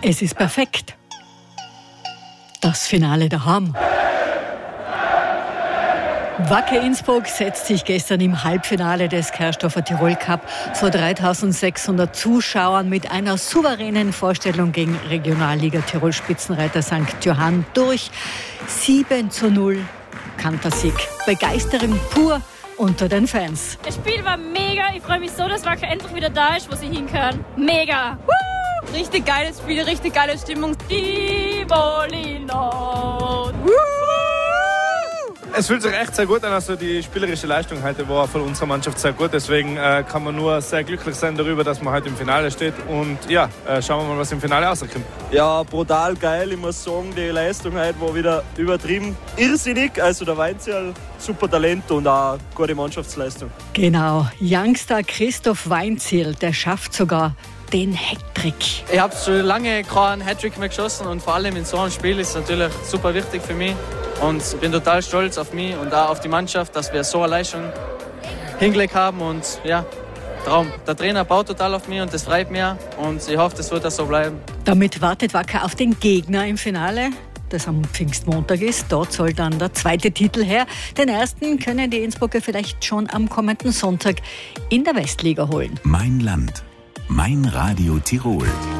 Es ist perfekt. Das Finale daheim. Wacker Innsbruck setzt sich gestern im Halbfinale des Kerstorfer Tirol Cup vor 3600 Zuschauern mit einer souveränen Vorstellung gegen Regionalliga Tirol Spitzenreiter St. Johann durch. 7:0 Kantersieg. Begeisterung pur unter den Fans. Das Spiel war mega. Ich freue mich so, dass Wacker endlich wieder da ist, wo sie hinkönnen. Mega! Woo! Richtig geiles Spiel, richtig geile Stimmung. Dibolino! Es fühlt sich echt sehr gut an, also die spielerische Leistung heute war von unserer Mannschaft sehr gut, deswegen kann man nur sehr glücklich sein darüber, dass man heute im Finale steht und ja, schauen wir mal, was im Finale rauskommt. Ja, brutal geil, ich muss sagen, die Leistung heute war wieder übertrieben irrsinnig, also der Weinzierl, super Talent und auch gute Mannschaftsleistung. Genau, Youngster Christoph Weinzierl, der schafft sogar den Hattrick. Ich habe schon lange keinen Hattrick mehr geschossen und vor allem in so einem Spiel ist es natürlich super wichtig für mich. Und ich bin total stolz auf mich und auch auf die Mannschaft, dass wir so eine Leistung hingelegt haben. Und ja, Traum. Der Trainer baut total auf mich und das freut mich. Und ich hoffe, das wird auch so bleiben. Damit wartet Wacker auf den Gegner im Finale, das am Pfingstmontag ist. Dort soll dann der zweite Titel her. Den ersten können die Innsbrucker vielleicht schon am kommenden Sonntag in der Westliga holen. Mein Land. Mein Radio Tirol.